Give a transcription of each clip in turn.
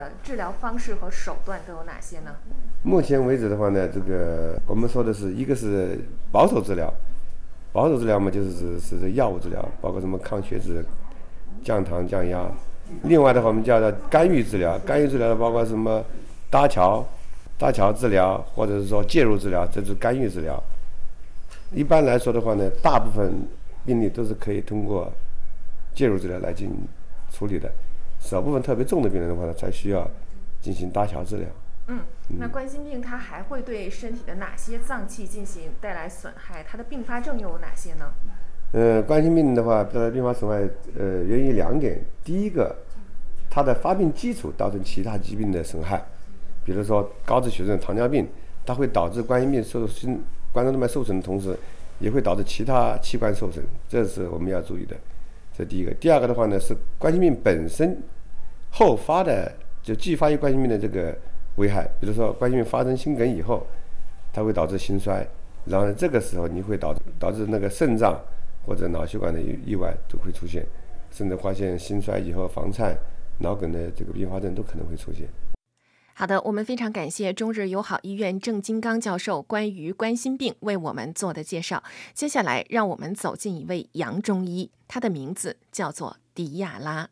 治疗方式和手段都有哪些呢？ 目前为止的话呢，这个我们说的是一个是保守治疗，保守治疗嘛就是药物治疗，包括什么抗血脂、降糖、降压。另外的话，我们叫做干预治疗，干预治疗包括什么搭桥治疗，或者是说介入治疗，这是干预治疗。一般来说的话呢，大部分病例都是可以通过介入治疗来进行处理的，少部分特别重的病人的话呢，才需要进行搭桥治疗。 那冠心病它还会对身体的哪些脏器进行带来损害？它的并发症又有哪些呢？ 冠心病的话，它的并发损害源于两点。第一个，它的发病基础造成其他疾病的损害，比如说高脂血症、糖尿病，它会导致冠心病冠状动脉受损的同时，也会导致其他器官受损，这是我们要注意的。这第一个。第二个的话呢，是冠心病本身后发的，就继发于冠心病的这个危害，比如说冠心病发生心梗以后，它会导致心衰，然后这个时候你会导致那个肾脏或者脑血管的意外都会出现，甚至发现心衰以后房颤、脑梗的这个并发症都可能会出现。 好的，我们非常感谢中日友好医院郑金刚教授关于冠心病为我们做的介绍。接下来，让我们走进一位洋中医，他的名字叫做迪亚拉。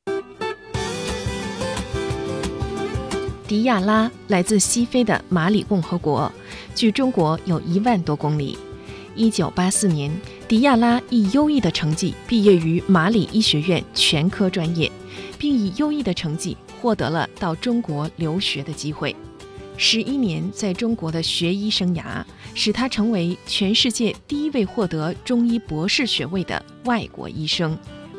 迪亚拉来自西非的马里共和国，距中国有1万多公里。1984年，迪亚拉以优异的成绩毕业于马里医学院全科专业，并以优异的成绩获得了到中国留学的机会。11年在中国的学医生涯，使他成为全世界第一位获得中医博士学位的外国医生。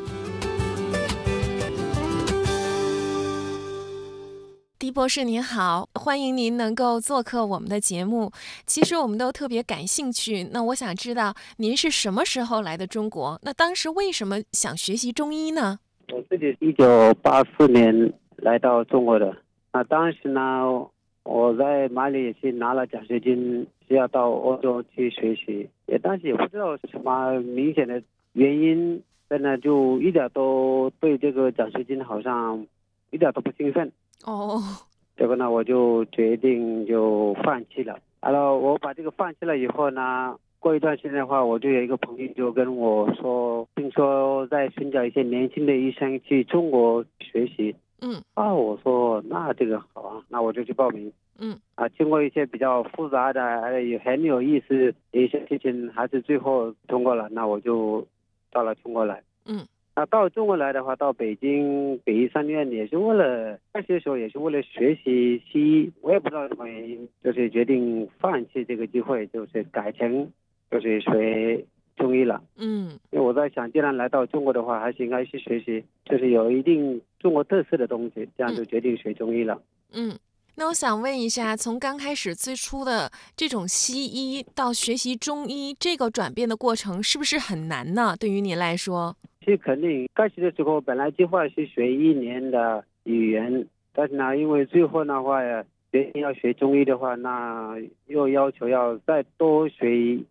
狄博士您好，欢迎您能够做客我们的节目。其实我们都特别感兴趣，那我想知道您是什么时候来的中国？那当时为什么想学习中医呢？ 我自己1984年来到中国的。那当时呢，我在马里也去拿了奖学金，需要到欧洲去学习，当时也不知道什么明显的原因，但呢就一点都对这个奖学金好像一点都不兴奋。结果呢，我就决定就放弃了。然后我把这个放弃了以后呢，过一段时间的话，我就有一个朋友就跟我说，听说在寻找一些年轻的医生去中国学习。我说那这个好啊，那我就去报名。经过一些比较复杂的也很有意思的一些事情，还是最后通过了。那我就到了中国来。那到中国来的话，到北京北医三院也是为了开学的时候也是为了学习西医，我也不知道什么原因，就是决定放弃这个机会，就是改成就是学中医了。因为我在想，既然来到中国的话，还是应该去学习，就是有一定中国特色的东西，这样就决定学中医了。 那我想问一下，从刚开始最初的这种西医到学习中医，这个转变的过程是不是很难呢？对于您来说？ 其实肯定，开始的时候本来计划是学1年的语言，但是呢，因为最后的话决定要学中医的话，那又要求要再多学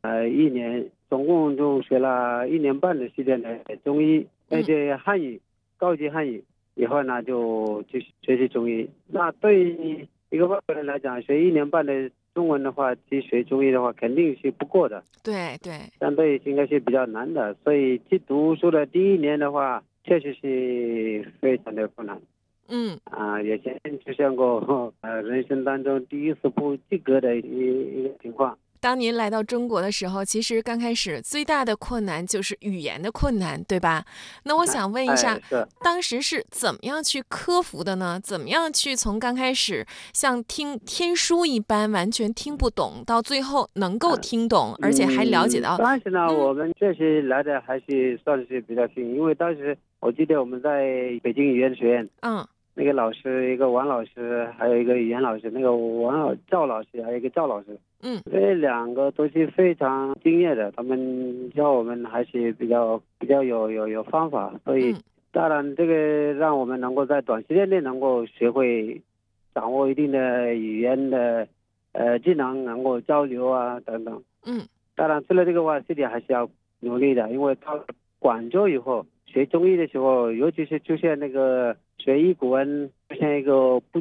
1年，总共就学了1年半的时间的中医，而且汉语高级汉语，以后呢就学习中医。那对于一个外国人来讲，学1年半的中文的话，去学中医的话，肯定是不过的。 对， 相对应该是比较难的，所以去读书的第1年的话，确实是非常的困难。也先出现过人生当中第一次不及格的一个情况。 当您来到中国的时候，其实刚开始最大的困难就是语言的困难，对吧？那我想问一下，当时是怎么样去克服的呢？怎么样去从刚开始像听天书一般完全听不懂，到最后能够听懂，而且还了解到？ 当时呢，我们确实来的还是算是比较幸运，因为当时我记得我们在北京语言学院，那个老师，一个王老师，还有一个语言老师，那个赵老师，还有一个赵老师。这2个都是非常敬业的，他们教我们还是比较有方法，所以当然这个让我们能够在短时间内能够学会掌握一定的语言的技能，能够交流啊等等。当然除了这个话，自己还是要努力的，因为到广州以后学中医的时候，尤其是出现那个学医古文现一个不